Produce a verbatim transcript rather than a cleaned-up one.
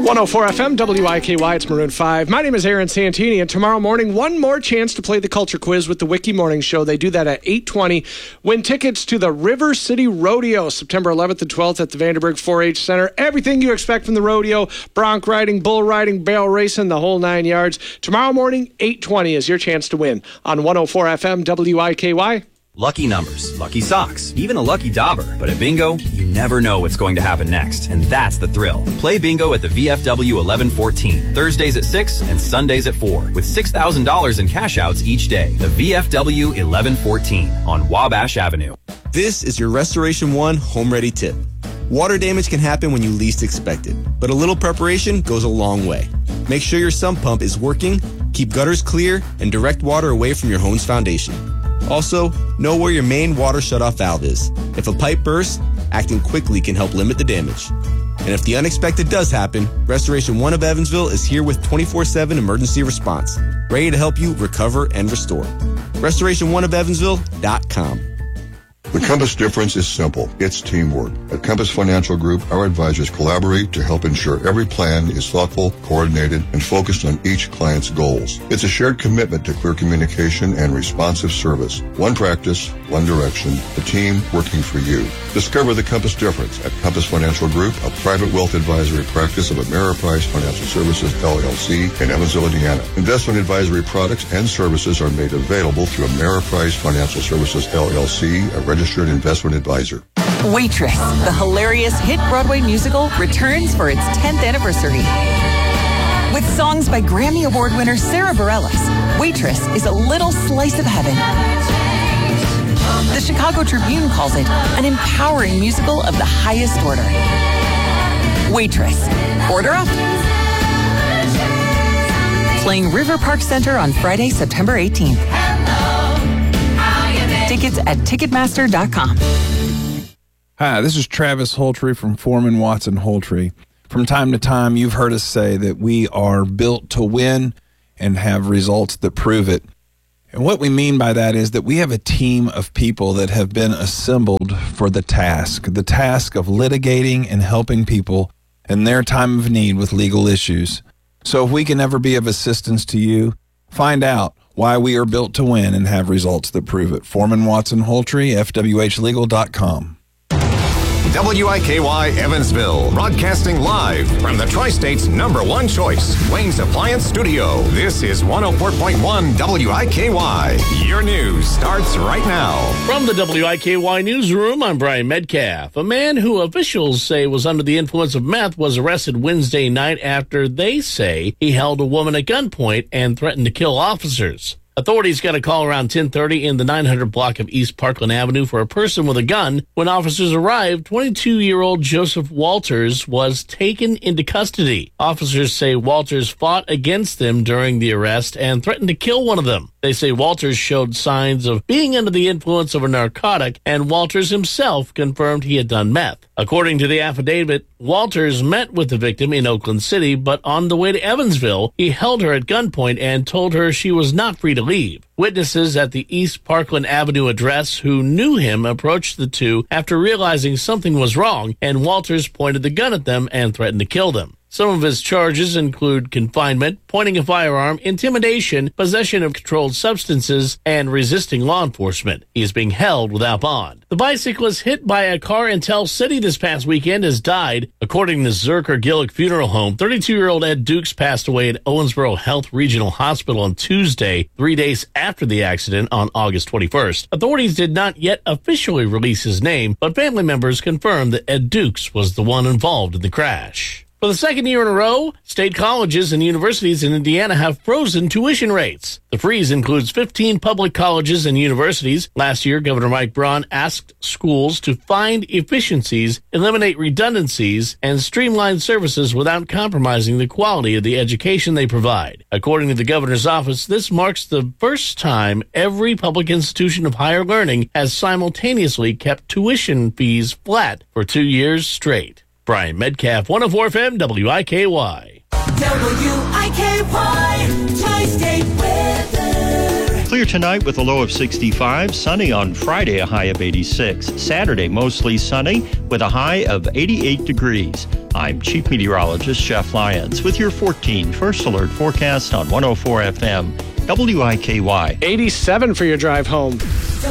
one oh four F M, W I K Y, it's Maroon five. My name is Aaron Santini, and tomorrow morning, one more chance to play the Culture Quiz with the Wiki Morning Show. They do that at eight twenty. Win tickets to the River City Rodeo, September eleventh and twelfth at the Vanderburg four H Center. Everything you expect from the rodeo, bronc riding, bull riding, barrel racing, the whole nine yards. Tomorrow morning, eight twenty is your chance to win on one oh four F M, W I K Y. Lucky numbers, lucky socks, even a lucky dauber. But at Bingo, you never know what's going to happen next. And that's the thrill. Play Bingo at the V F W eleven fourteen, Thursdays at six and Sundays at four, with six thousand dollars in cash outs each day. The V F W eleven fourteen on Wabash Avenue. This is your Restoration One Home Ready tip. Water damage can happen when you least expect it, but a little preparation goes a long way. Make sure your sump pump is working, keep gutters clear, and direct water away from your home's foundation. Also, know where your main water shutoff valve is. If a pipe bursts, acting quickly can help limit the damage. And if the unexpected does happen, Restoration One of Evansville is here with twenty-four seven emergency response, ready to help you recover and restore. restoration one of evansville dot com. The Compass difference is simple. It's teamwork. At Compass Financial Group, our advisors collaborate to help ensure every plan is thoughtful, coordinated, and focused on each client's goals. It's a shared commitment to clear communication and responsive service. One practice, one direction, a team working for you. Discover the Compass difference at Compass Financial Group, a private wealth advisory practice of Ameriprise Financial Services, L L C, in Evansville, Indiana. Investment advisory products and services are made available through Ameriprise Financial Services, L L C, a registered investment advisor. Waitress, the hilarious hit Broadway musical, returns for its tenth anniversary. With songs by Grammy Award winner Sarah Bareilles, Waitress is a little slice of heaven. The Chicago Tribune calls it an empowering musical of the highest order. Waitress. Order up. Playing River Park Center on Friday, September eighteenth. Tickets at Ticketmaster dot com. Hi, this is Travis Holtree from Foreman Watson Holtree. From time to time, you've heard us say that we are built to win and have results that prove it. And what we mean by that is that we have a team of people that have been assembled for the task, the task of litigating and helping people in their time of need with legal issues. So if we can ever be of assistance to you, find out why we are built to win and have results that prove it. Foreman Watson Holtree, F W H legal dot com. W I K Y Evansville, broadcasting live from the Tri-State's number one choice, Wayne's Appliance Studio. This is one oh four point one W I K Y. Your news starts right now. From the W I K Y newsroom, I'm Brian Metcalf. A man who officials say was under the influence of meth was arrested Wednesday night after they say he held a woman at gunpoint and threatened to kill officers. Authorities got a call around ten thirty in the nine hundred block of East Parkland Avenue for a person with a gun. When officers arrived, twenty-two-year-old Joseph Walters was taken into custody. Officers say Walters fought against them during the arrest and threatened to kill one of them. They say Walters showed signs of being under the influence of a narcotic, and Walters himself confirmed he had done meth. According to the affidavit, Walters met with the victim in Oakland City, but on the way to Evansville, he held her at gunpoint and told her she was not free to leave. Witnesses at the East Parkland Avenue address who knew him approached the two after realizing something was wrong, and Walters pointed the gun at them and threatened to kill them. Some of his charges include confinement, pointing a firearm, intimidation, possession of controlled substances, and resisting law enforcement. He is being held without bond. The bicyclist hit by a car in Tell City this past weekend has died. According to Zerker Gillick Funeral Home, thirty-two-year-old Ed Dukes passed away at Owensboro Health Regional Hospital on Tuesday, three days after the accident on August twenty-first. Authorities did not yet officially release his name, but family members confirmed that Ed Dukes was the one involved in the crash. For the second year in a row, state colleges and universities in Indiana have frozen tuition rates. The freeze includes fifteen public colleges and universities. Last year, Governor Mike Braun asked schools to find efficiencies, eliminate redundancies, and streamline services without compromising the quality of the education they provide. According to the governor's office, this marks the first time every public institution of higher learning has simultaneously kept tuition fees flat for two years straight. Brian Metcalf, one oh four F M, W I K Y. W I K Y, Tri-State Weather. Clear Clear tonight with a low of sixty-five. Sunny on Friday, a high of eighty-six. Saturday, mostly sunny with a high of eighty-eight degrees. I'm Chief Meteorologist Jeff Lyons with your fourteen First Alert forecast on one oh four F M W I K Y. eighty-seven for your drive home.